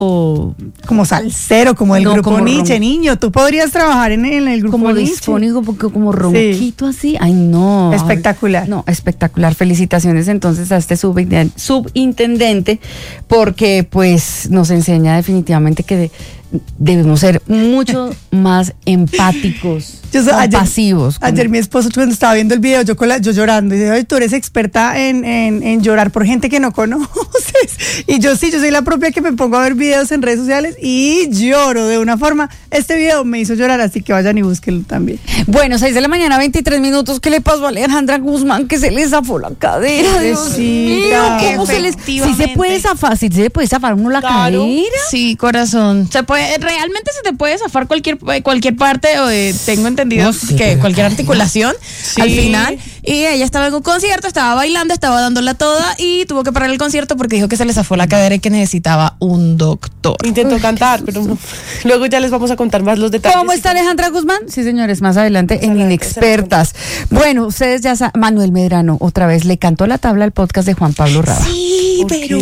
como salsero, como el grupo Nietzsche, niño. Tú podrías trabajar en el grupo como Nietzsche. disfónico, porque como ronquito así. Ay, no. Espectacular. No, espectacular. Felicitaciones entonces a este subintendente, porque pues nos enseña definitivamente que debemos ser mucho más empáticos, compasivos. Ayer mi esposo, cuando estaba viendo el video, yo llorando, y dice, oye, tú eres experta en llorar por gente que no conoces. Y yo sí, yo soy la propia que me pongo a ver videos en redes sociales y lloro de una forma. Este video me hizo llorar, así que vayan y búsquenlo también. Bueno, 6 de la mañana, 23 minutos. ¿Qué le pasó a Alejandra Guzmán? Que se le zafó la cadera. Dios mío, ¿cómo se les... Sí se puede zafar uno la cadera. Sí, corazón. Realmente se te puede zafar cualquier parte, tengo entendido que cualquier articulación al final. Y ella estaba en un concierto, estaba bailando, estaba dándola toda y tuvo que parar el concierto porque dijo que se le zafó la cadera y que necesitaba un doctor. Intentó cantar, pero no. Luego ya les vamos a contar más los detalles. ¿Cómo está Alejandra Guzmán? Sí, señores, más adelante en Inexpertas. Bueno, ustedes ya saben, Manuel Medrano otra vez le cantó la tabla al podcast de Juan Pablo Raba. Sí, pero...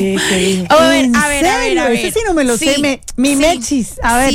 A ver. Ese sí no me lo sé, mi mechis. A ver,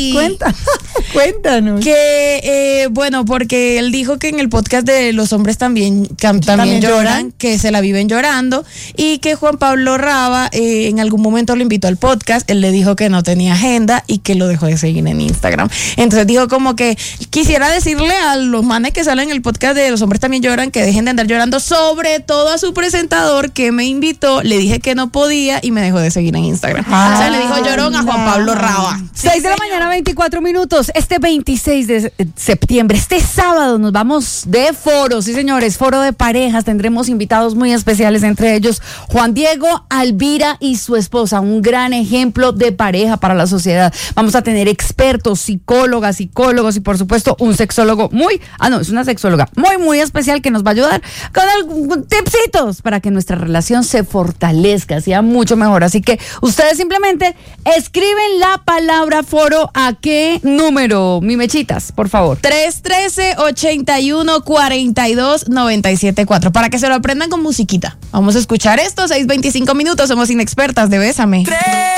cuéntanos. Que, porque él dijo que en el podcast de Los hombres también lloran, que se la viven llorando, y que Juan Pablo Raba en algún momento lo invitó al podcast, él le dijo que no tenía agenda y que lo dejó de seguir en Instagram. Entonces dijo como que quisiera decirle a los manes que salen en el podcast de Los hombres también lloran que dejen de andar llorando, sobre todo a su presentador que me invitó, le dije que no podía y me dejó de seguir en Instagram. O sea, le dijo llorón a Juan Pablo Raba. 6 de la mañana, 24 minutos. Este 26 de septiembre, este sábado, nos vamos de foro, sí señores, foro de parejas. Tendremos invitados muy especiales, entre ellos Juan Diego, Alvira y su esposa, un gran ejemplo de pareja para la sociedad. Vamos a tener expertos, psicólogos y por supuesto un sexólogo es una sexóloga muy especial que nos va a ayudar con tipsitos para que nuestra relación se fortalezca, sea mucho mejor. Así que ustedes simplemente escriben la palabra foro. ¿A qué número, mi mechitas, por favor? 313-8142-974 para que se lo aprendan con musiquita. Vamos a escuchar esto, 6:25 minutos, somos Inexpertas de Bésame.